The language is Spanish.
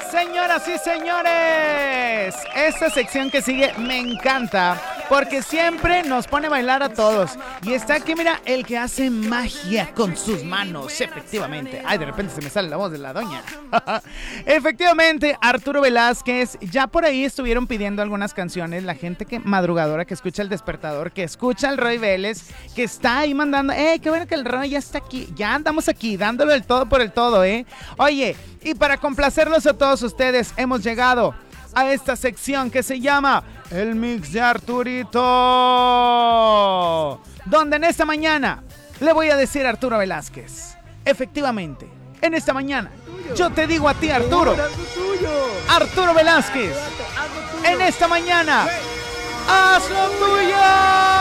Señoras y señores, esta sección que sigue me encanta porque siempre nos pone a bailar a todos. Y está aquí, mira, el que hace magia con sus manos, efectivamente. Ay, de repente se me sale la voz de la doña. Efectivamente, Arturo Velázquez. Ya por ahí estuvieron pidiendo algunas canciones. La gente que madrugadora, que escucha El Despertador, que escucha al Roy Vélez, que está ahí mandando. Qué bueno que el Roy ya está aquí. Ya andamos aquí, dándolo el todo por el todo, Oye, y para complacerlos a todos ustedes, hemos llegado a esta sección que se llama El Mix de Arturito, donde en esta mañana le voy a decir a Arturo Velázquez, efectivamente, en esta mañana yo te digo a ti, Arturo Velázquez, en esta mañana, haz lo tuyo.